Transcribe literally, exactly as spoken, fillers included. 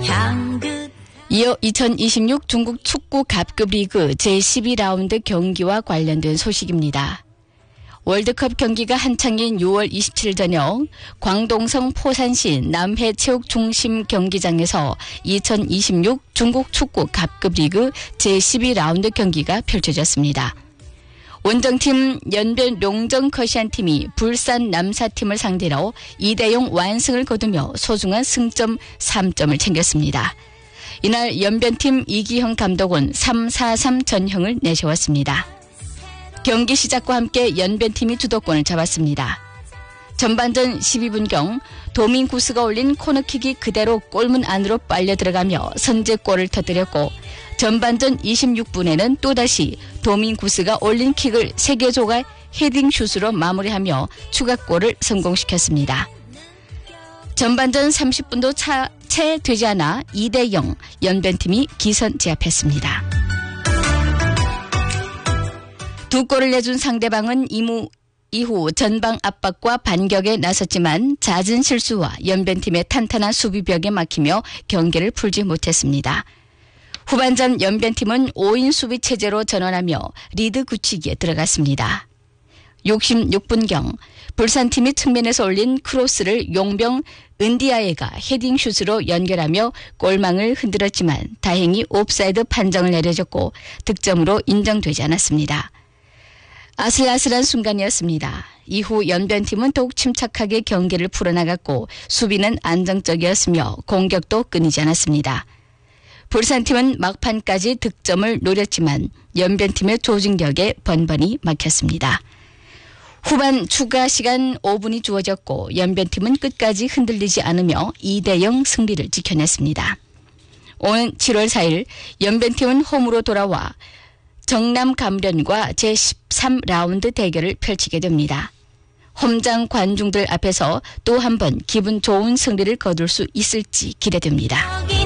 이어 이천이십육 중국 축구 갑급 리그 제십이 라운드 경기와 관련된 소식입니다. 월드컵 경기가 한창인 유월 이십칠일 저녁 광동성 포산시 남해체육중심 경기장에서 이천이십육 중국 축구 갑급 리그 제십이 라운드 경기가 펼쳐졌습니다. 원정팀 연변 룡정커시안 팀이 불산 남사팀을 상대로 이 대 영 완승을 거두며 소중한 승점 삼 점을 챙겼습니다. 이날 연변팀 이기형 감독은 삼 사 삼 전형을 내세웠습니다. 경기 시작과 함께 연변팀이 주도권을 잡았습니다. 전반전 십이 분경 도민구스가 올린 코너킥이 그대로 골문 안으로 빨려 들어가며 선제골을 터뜨렸고 전반전 이십육 분에는 또다시 도민구스가 올린 킥을 세계조가 헤딩슛으로 마무리하며 추가골을 성공시켰습니다. 전반전 삼십 분도 차, 채 되지 않아 이 대 영 연변팀이 기선제압했습니다. 두 골을 내준 상대방은 이무, 이후 전방 압박과 반격에 나섰지만 잦은 실수와 연변팀의 탄탄한 수비벽에 막히며 경기를 풀지 못했습니다. 후반전 연변팀은 오 인 수비 체제로 전환하며 리드 굳히기에 들어갔습니다. 육십육 분경 불산팀이 측면에서 올린 크로스를 용병 은디아에가 헤딩슛으로 연결하며 골망을 흔들었지만 다행히 옵사이드 판정을 내려줬고 득점으로 인정되지 않았습니다. 아슬아슬한 순간이었습니다. 이후 연변팀은 더욱 침착하게 경기를 풀어나갔고 수비는 안정적이었으며 공격도 끊이지 않았습니다. 불산팀은 막판까지 득점을 노렸지만 연변팀의 조직력에 번번이 막혔습니다. 후반 추가 시간 오 분이 주어졌고 연변팀은 끝까지 흔들리지 않으며 이 대 영 승리를 지켜냈습니다. 오는 칠월 사일 연변팀은 홈으로 돌아와 정남 감련과 제십삼 라운드 대결을 펼치게 됩니다. 홈장 관중들 앞에서 또 한 번 기분 좋은 승리를 거둘 수 있을지 기대됩니다.